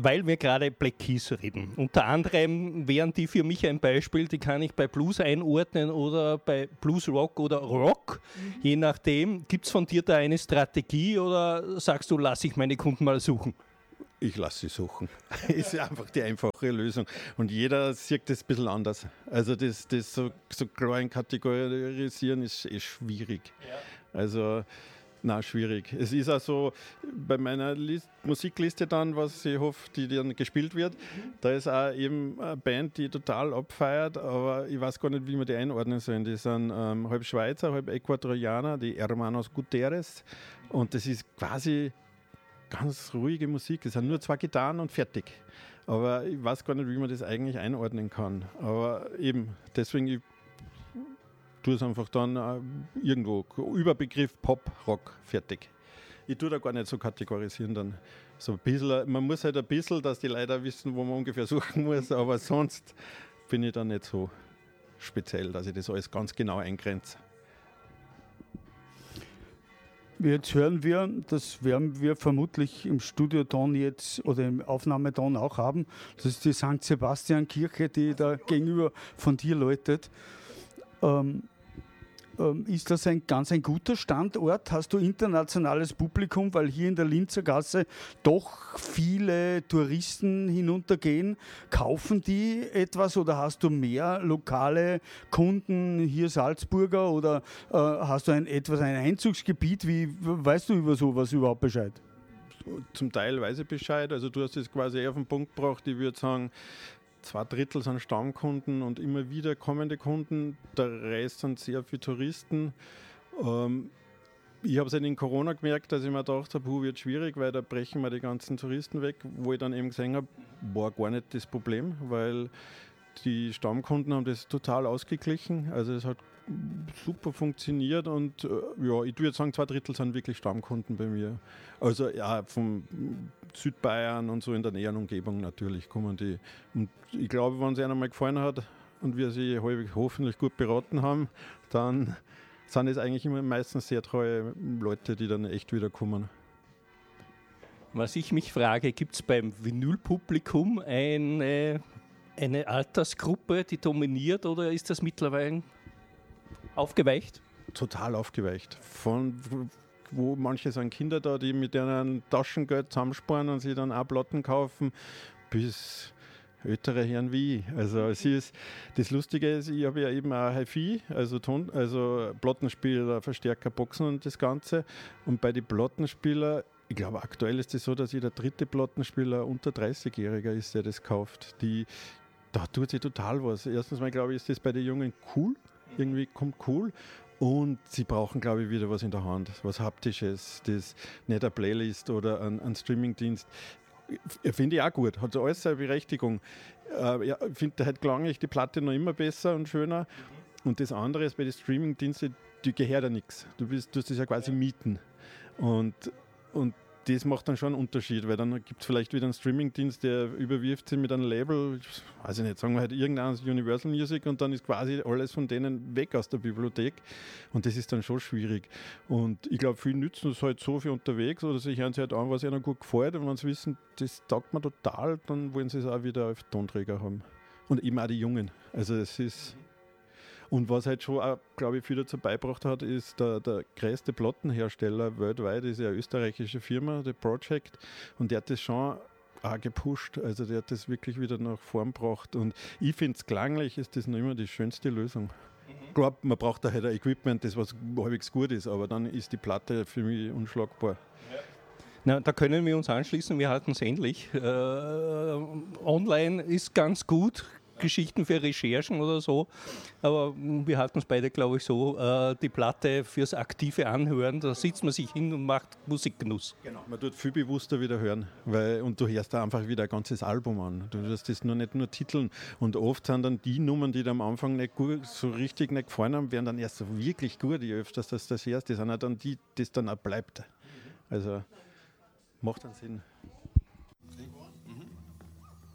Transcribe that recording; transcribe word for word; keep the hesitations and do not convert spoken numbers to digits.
weil wir gerade Black Keys reden. Unter anderem wären die für mich ein Beispiel, die kann ich bei Blues einordnen oder bei Blues Rock oder Rock, mhm. je nachdem. Gibt es von dir da eine Strategie oder sagst du, lass ich meine Kunden mal suchen? Ich lasse sie suchen. Ist einfach die einfache Lösung. Und jeder sieht das ein bisschen anders. Also das, das so, so klar in kategorisieren ist, ist schwierig. Ja. Also, nein, schwierig. Es ist auch so, bei meiner List, Musikliste dann, was ich hoffe, die dann gespielt wird, mhm. da ist auch eben eine Band, die total abfeiert, aber ich weiß gar nicht, wie wir die einordnen sollen. Die sind ähm, halb Schweizer, halb Äquatorianer, die Hermanos Gutierrez. Und das ist quasi ganz ruhige Musik. Es sind nur zwei Gitarren und fertig. Aber ich weiß gar nicht, wie man das eigentlich einordnen kann. Aber eben, deswegen, ich tue es einfach dann äh, irgendwo. Überbegriff Pop, Rock, fertig. Ich tue da gar nicht so kategorisieren dann. So ein bisschen, man muss halt ein bisschen, dass die Leute wissen, wo man ungefähr suchen muss, aber sonst bin ich da nicht so speziell, dass ich das alles ganz genau eingrenze. Jetzt hören wir, das werden wir vermutlich im Studioton jetzt oder im Aufnahmeton auch haben. Das ist die Sankt Sebastian Kirche, die da gegenüber von dir läutet. Ähm, ähm, ist das ein ganz ein guter Standort? Hast du internationales Publikum, weil hier in der Linzer Gasse doch viele Touristen hinuntergehen? Kaufen die etwas oder hast du mehr lokale Kunden hier Salzburger oder äh, hast du ein etwas ein Einzugsgebiet? Wie weißt du über sowas überhaupt Bescheid? Zum Teil weiß ich Bescheid. Also du hast es quasi eher auf den Punkt gebracht. Ich würde sagen, zwei Drittel sind Stammkunden und immer wieder kommende Kunden. Der Rest sind sehr viele Touristen. Ähm, ich habe es halt in Corona gemerkt, dass ich mir gedacht habe, hu, wird schwierig, weil da brechen wir die ganzen Touristen weg. Wo ich dann eben gesehen habe, war gar nicht das Problem, weil die Stammkunden haben das total ausgeglichen. Also es hat super funktioniert und äh, ja, ich würde jetzt sagen, zwei Drittel sind wirklich Stammkunden bei mir. Also ja, vom Südbayern und so in der näheren Umgebung natürlich kommen die. Und ich glaube, wenn es ihnen mal gefallen hat und wir sie hoffentlich gut beraten haben, dann sind es eigentlich immer meistens sehr treue Leute, die dann echt wieder kommen. Was ich mich frage, gibt es beim Vinylpublikum eine, eine Altersgruppe, die dominiert oder ist das mittlerweile aufgeweicht? Total aufgeweicht. Von wo manche sind Kinder da, die mit deren Taschengeld zusammensparen und sich dann auch Platten kaufen, bis ältere Herren wie ich. Also es ist, das Lustige ist, ich habe ja eben auch Hi-Fi, also, Ton, also Plattenspieler, Verstärker, Boxen und das Ganze. Und bei den Plattenspielern, ich glaube aktuell ist es das so, dass jeder dritte Plattenspieler unter dreißigjähriger ist, der das kauft. Die, da tut sich total was. Erstens mal, glaube ich, ist das bei den Jungen cool. Irgendwie kommt cool. Und sie brauchen, glaube ich, wieder was in der Hand. Was Haptisches, das nicht eine Playlist oder ein, ein Streamingdienst. Finde ich auch gut, hat so alles seine Berechtigung. Äh, ja, ich finde halt klanglich die Platte noch immer besser und schöner. Und das andere ist bei den Streamingdiensten, die gehört ja nichts. Du bist, du hast das ja quasi mieten. Und, und das macht dann schon einen Unterschied, weil dann gibt es vielleicht wieder einen Streamingdienst, der überwirft sich mit einem Label, weiß ich nicht, sagen wir halt irgendein Universal Music und dann ist quasi alles von denen weg aus der Bibliothek und das ist dann schon schwierig. Und ich glaube, viele nützen es halt so für unterwegs oder sich hören sich halt an, was ihnen gut gefällt und wenn sie wissen, das taugt mir total, dann wollen sie es auch wieder auf Tonträger haben. Und eben auch die Jungen. Also es ist... Und was halt schon auch, glaube ich, viel dazu beigebracht hat, ist der, der größte Plattenhersteller weltweit, ist ja eine österreichische Firma, der Project, und der hat das schon auch gepusht, also der hat das wirklich wieder nach vorn gebracht und ich finde es klanglich, ist das noch immer die schönste Lösung. Ich glaube, man braucht da halt ein Equipment, das was halbwegs gut ist, aber dann ist die Platte für mich unschlagbar. Ja. Na, da können wir uns anschließen, wir halten es ähnlich. Äh, online ist ganz gut, Geschichten für Recherchen oder so, aber wir halten es beide, glaube ich, so, äh, die Platte fürs aktive Anhören, da sitzt man sich hin und macht Musikgenuss. Genau, man tut viel bewusster wieder hören, weil, und du hörst da einfach wieder ein ganzes Album an, du hörst das nur nicht nur Titeln und oft sind dann die Nummern, die dir am Anfang nicht gut, so richtig nicht gefallen haben, werden dann erst so wirklich gut, je öfters das das hörst, die sind auch dann die, das dann auch bleibt. Also macht dann Sinn.